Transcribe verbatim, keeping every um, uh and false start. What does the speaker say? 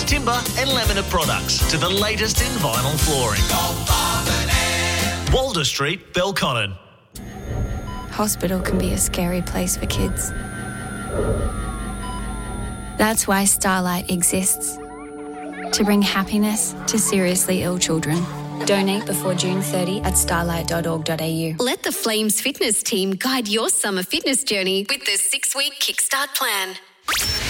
timber and laminate products to the latest in vinyl flooring. Walder Street, Belconnen. Hospital can be a scary place for kids. That's why Starlight exists. To bring happiness to seriously ill children. Donate before June thirtieth at starlight dot org dot a u. Let the Flames fitness team guide your summer fitness journey with the six-week Kickstart plan.